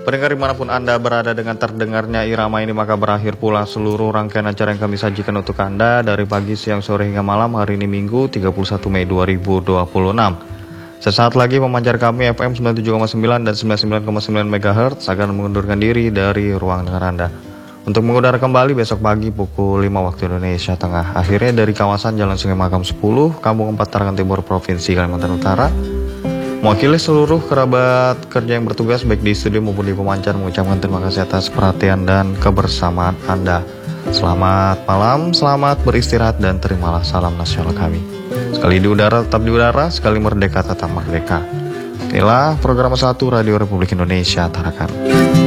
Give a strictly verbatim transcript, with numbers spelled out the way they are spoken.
Pendengar dimanapun Anda berada, dengan terdengarnya irama ini maka berakhir pula seluruh rangkaian acara yang kami sajikan untuk Anda dari pagi, siang, sore hingga malam hari ini Minggu tiga puluh satu Mei dua ribu dua puluh enam. Sesaat lagi pemancar kami F M sembilan puluh tujuh koma sembilan dan sembilan puluh sembilan koma sembilan megahertz akan mengundurkan diri dari ruang dengar Anda untuk mengudara kembali besok pagi pukul lima waktu Indonesia Tengah. Akhirnya dari kawasan Jalan Sungai Makam sepuluh, Kampung empat, Tarakan Timur, Provinsi Kalimantan Utara, mewakili seluruh kerabat kerja yang bertugas baik di studio maupun di pemancar, mengucapkan terima kasih atas perhatian dan kebersamaan Anda. Selamat malam, selamat beristirahat, dan terimalah salam nasional kami. Sekali di udara tetap di udara, sekali merdeka tetap merdeka. Inilah program satu Radio Republik Indonesia Tarakan.